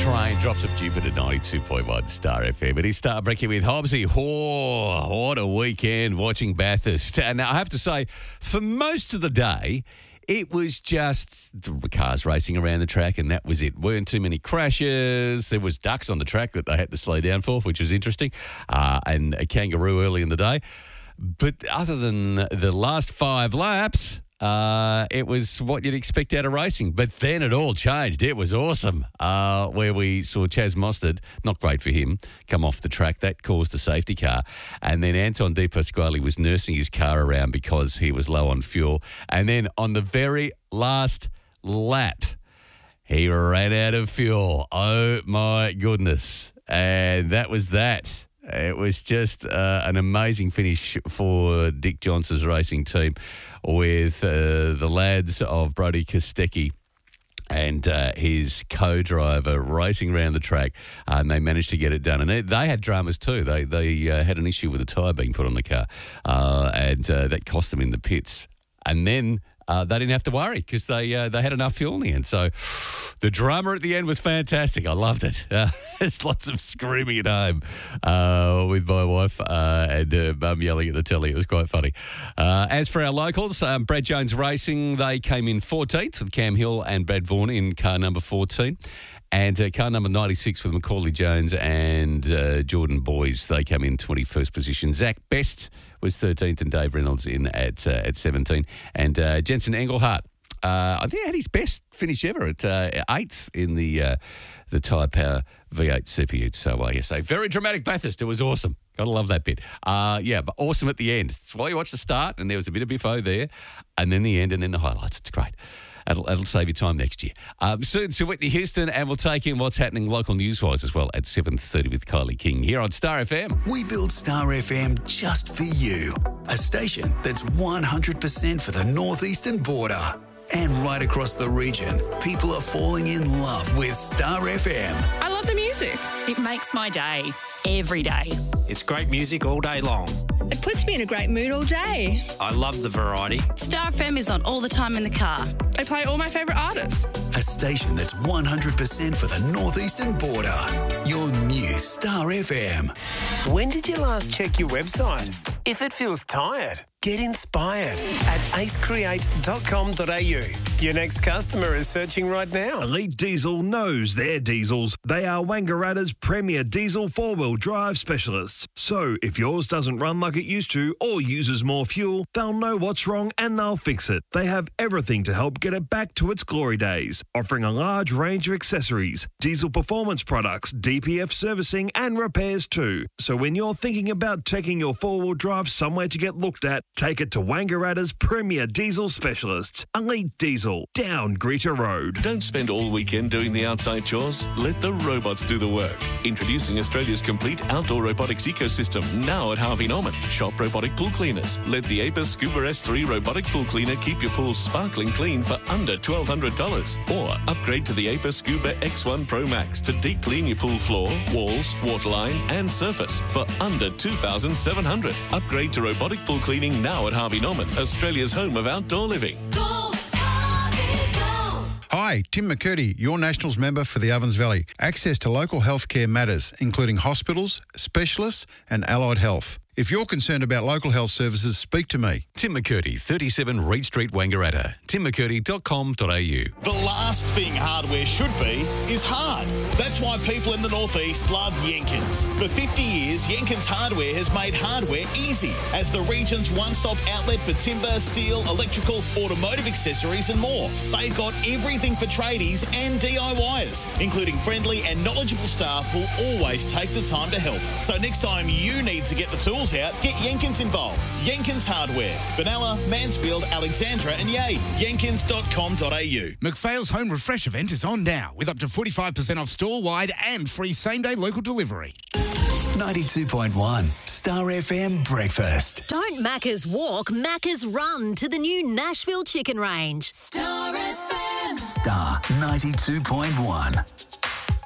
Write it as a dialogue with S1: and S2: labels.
S1: Raindrops of Jupiter 92.1 Star FM. It is Star Breaking with Hobbsy. Oh, what a weekend watching Bathurst. And I have to say, for most of the day, it was just the cars racing around the track and that was it. Weren't too many crashes. There was ducks on the track that they had to slow down for, which was interesting, and a kangaroo early in the day. But other than the last 5 laps, it was what you'd expect out of racing. But then it all changed. It was awesome. Where we saw Chaz Mostert, not great for him, come off the track. That caused a safety car. And then Anton De Pasquale was nursing his car around because he was low on fuel. And then on the very last lap, he ran out of fuel. Oh, my goodness. And that was that. It was just an amazing finish for Dick Johnson's racing team with the lads of Brodie Kostecki and his co-driver racing around the track, and they managed to get it done. And they had dramas too. They had an issue with a tyre being put on the car, and that cost them in the pits. And then they didn't have to worry because they had enough fuel in the end. So the drama at the end was fantastic. I loved it. There's lots of screaming at home with my wife and mum yelling at the telly. It was quite funny. As for our locals, Brad Jones Racing, they came in 14th with Cam Hill and Brad Vaughan in car number 14. And car number 96 with Macaulay Jones and Jordan Boys, they came in 21st position. Zach Best was 13th and Dave Reynolds in at 17. And Jensen Engelhardt, I think he had his best finish ever at 8th in the Tyre Power V8 CPU. So, yes, a very dramatic Bathurst. It was awesome. Gotta love that bit. But awesome at the end. That's why you watch the start, and there was a bit of biffo there, and then the end, and then the highlights. It's great. That'll save you time next year. Soon to Whitney Houston, and we'll take in what's happening local news-wise as well at 7:30 with Kylie King here on Star FM.
S2: We built Star FM just for you. A station that's 100% for the northeastern border. And right across the region, people are falling in love with Star FM.
S3: I love the music.
S4: It makes my day, every day.
S5: It's great music all day long.
S3: It puts me in a great mood all day.
S5: I love the variety.
S4: Star FM is on all the time in the car.
S3: I play all my favourite artists.
S2: A station that's 100% for the northeastern border. Your new Star FM.
S6: When did you last check your website? If it feels tired, get inspired at acecreate.com.au. Your next customer is searching right now.
S7: Elite Diesel knows their diesels. They are Wangaratta's premier diesel four-wheel drive specialists. So if yours doesn't run like it used to or uses more fuel, they'll know what's wrong and they'll fix it. They have everything to help get it back to its glory days, offering a large range of accessories, diesel performance products, DPF servicing and repairs too. So when you're thinking about taking your four-wheel drive somewhere to get looked at, take it to Wangaratta's premier diesel specialists, Elite Diesel, down Greta Road.
S8: Don't spend all weekend doing the outside chores. Let the robots do the work. Introducing Australia's complete outdoor robotics ecosystem now at Harvey Norman. Shop robotic pool cleaners. Let the Apis Scuba S3 robotic pool cleaner keep your pool sparkling clean for under $1,200. Or upgrade to the Apis Scuba X1 Pro Max to deep clean your pool floor, walls, waterline and surface for under $2,700. Upgrade to robotic pool cleaning now at Harvey Norman, Australia's home of outdoor living.
S9: Hi, Tim McCurdy, your Nationals member for the Ovens Valley. Access to local healthcare matters, including hospitals, specialists and allied health. If you're concerned about local health services, speak to me.
S1: Tim McCurdy, 37 Reed Street, Wangaratta. timmccurdy.com.au.
S10: The last thing hardware should be is hard. That's why people in the Northeast love Jenkins. For 50 years, Jenkins Hardware has made hardware easy as the region's one-stop outlet for timber, steel, electrical, automotive accessories and more. They've got everything for tradies and DIYers, including friendly and knowledgeable staff who will always take the time to help. So next time you need to get the tools out, get Jenkins involved. Jenkins Hardware, Benalla, Mansfield, Alexandra and Yea. Jenkins.com.au.
S11: McPhail's Home Refresh event is on now with up to 45% off store-wide and free same-day local delivery.
S2: 92.1 Star FM Breakfast.
S12: Don't Macca's walk, Macca's run to the new Nashville Chicken Range.
S2: Star FM. Star 92.1.